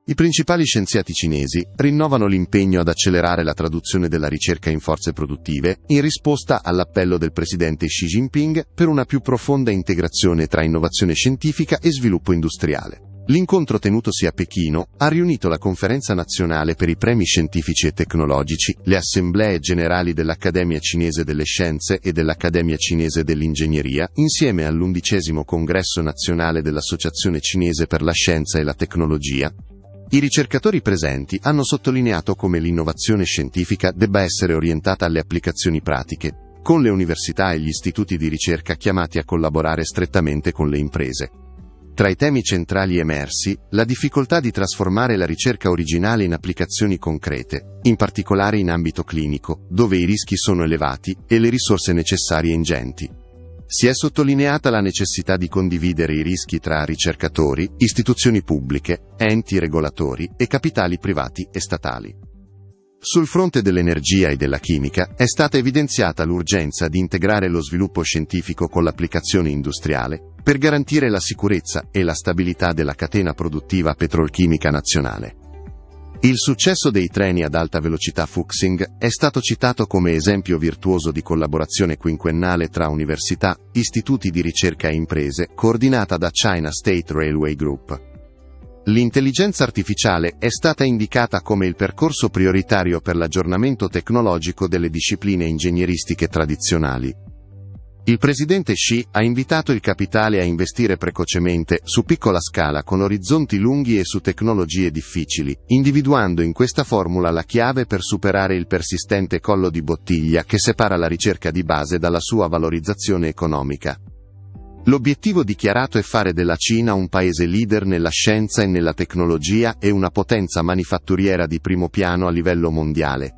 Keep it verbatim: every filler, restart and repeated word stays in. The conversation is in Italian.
I principali scienziati cinesi rinnovano l'impegno ad accelerare la traduzione della ricerca in forze produttive in risposta all'appello del presidente Xi Jinping per una più profonda integrazione tra innovazione scientifica e sviluppo industriale. L'incontro tenutosi a Pechino ha riunito la Conferenza Nazionale per i Premi Scientifici e Tecnologici, le Assemblee Generali dell'Accademia Cinese delle Scienze e dell'Accademia Cinese dell'Ingegneria, insieme all'undicesimo Congresso Nazionale dell'Associazione Cinese per la Scienza e la Tecnologia. I ricercatori presenti hanno sottolineato come l'innovazione scientifica debba essere orientata alle applicazioni pratiche, con le università e gli istituti di ricerca chiamati a collaborare strettamente con le imprese. Tra i temi centrali emersi, la difficoltà di trasformare la ricerca originale in applicazioni concrete, in particolare in ambito clinico, dove i rischi sono elevati e le risorse necessarie ingenti. Si è sottolineata la necessità di condividere i rischi tra ricercatori, istituzioni pubbliche, enti regolatori e capitali privati e statali. Sul fronte dell'energia e della chimica è stata evidenziata l'urgenza di integrare lo sviluppo scientifico con l'applicazione industriale per garantire la sicurezza e la stabilità della catena produttiva petrolchimica nazionale. Il successo dei treni ad alta velocità Fuxing è stato citato come esempio virtuoso di collaborazione quinquennale tra università, istituti di ricerca e imprese, coordinata da China State Railway Group. L'intelligenza artificiale è stata indicata come il percorso prioritario per l'aggiornamento tecnologico delle discipline ingegneristiche tradizionali. Il presidente Xi ha invitato il capitale a investire precocemente, su piccola scala con orizzonti lunghi e su tecnologie difficili, individuando in questa formula la chiave per superare il persistente collo di bottiglia che separa la ricerca di base dalla sua valorizzazione economica. L'obiettivo dichiarato è fare della Cina un paese leader nella scienza e nella tecnologia e una potenza manifatturiera di primo piano a livello mondiale,